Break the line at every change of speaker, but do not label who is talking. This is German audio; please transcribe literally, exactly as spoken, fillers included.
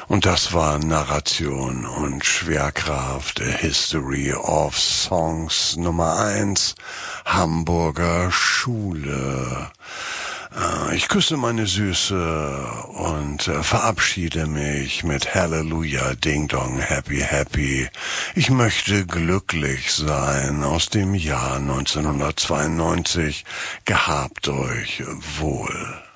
Und das war Narration und Schwerkraft, A History of Songs Nummer eins, Hamburger Schule. Ich küsse meine Süße und verabschiede mich mit Halleluja, Ding Dong, Happy Happy. Ich möchte glücklich sein aus dem Jahr neunzehnhundertzweiundneunzig. Gehabt euch wohl.